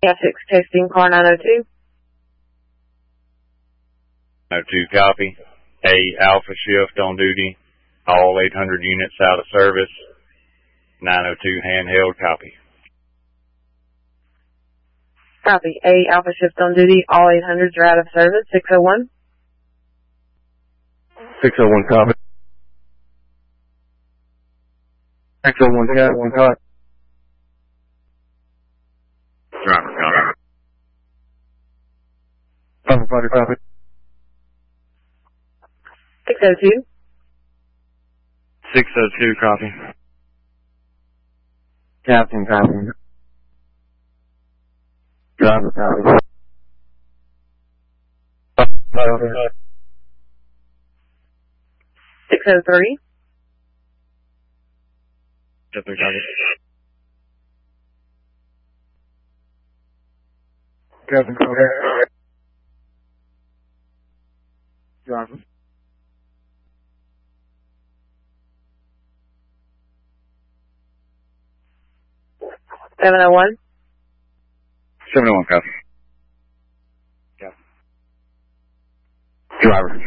Gas 6 testing car 902. 902 copy. A Alpha Shift on duty. All 800 units out of service. 902 handheld copy. Copy. A Alpha Shift on duty. All 800s are out of service. 601. 601 copy. 601 got one copy. Driver copy. Firefighter copy. 602. 602 copy. Captain copy. Driver copy. 603. 603 copy. Captain copy. Driver. 701. 701 copy. Yeah. Driver.